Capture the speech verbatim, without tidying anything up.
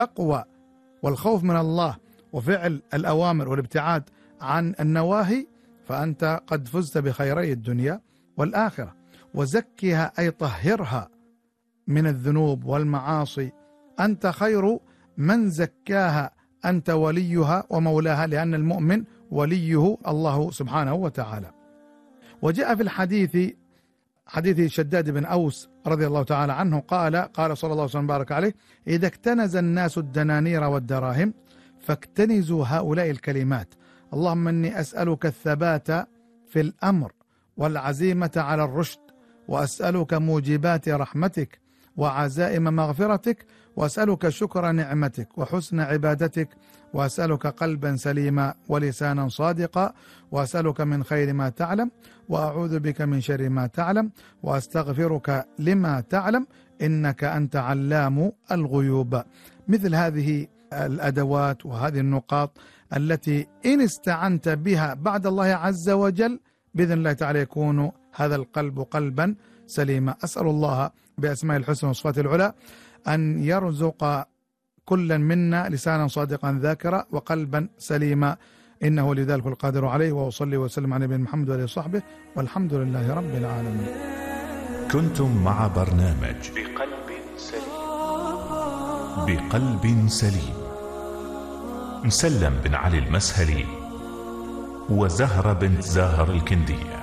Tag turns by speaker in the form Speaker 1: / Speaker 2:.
Speaker 1: التقوى والخوف من الله وفعل الأوامر والابتعاد عن النواهي، فأنت قد فزت بخيري الدنيا والآخرة. وزكها أي طهرها من الذنوب والمعاصي، أنت خير من زكاها، أنت وليها ومولاها، لأن المؤمن وليه الله سبحانه وتعالى. وجاء في الحديث حديث شداد بن أوس رضي الله تعالى عنه قال قال صلى الله عليه وسلم بارك عليه: إذا اكتنز الناس الدنانير والدراهم فاكتنزوا هؤلاء الكلمات: اللهم إني أسألك الثبات في الأمر والعزيمة على الرشد، وأسألك موجبات رحمتك وعزائم مغفرتك، وأسألك شكر نعمتك وحسن عبادتك، وأسألك قلبا سليما ولسانا صادقا، وأسألك من خير ما تعلم، وأعوذ بك من شر ما تعلم، وأستغفرك لما تعلم، إنك أنت علام الغيوب. مثل هذه الأدوات وهذه النقاط التي إن استعنت بها بعد الله عز وجل بإذن الله تعالى يكون هذا القلب قلبا سليما. أسأل الله بأسماء الحسنى وصفاته العلى أن يرزق كلا منا لسانا صادقا ذاكرا وقلبا سليما، إنه لذلك القادر عليه. وأصلي وسلم على نبينا محمد وآله وصحبه، والحمد لله رب العالمين.
Speaker 2: كنتم مع برنامج بقلب سليم. بقلب سليم، مسلم بن علي المسهلي وزهرة بنت زاهر الكندية.